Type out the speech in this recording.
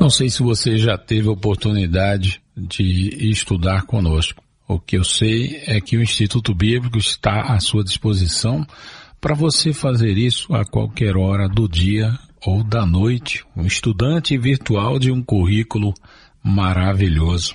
Não sei se você já teve a oportunidade de estudar conosco. O que eu sei é que o Instituto Bíblico está à sua disposição para você fazer isso a qualquer hora do dia ou da noite. Um estudante virtual de um currículo maravilhoso.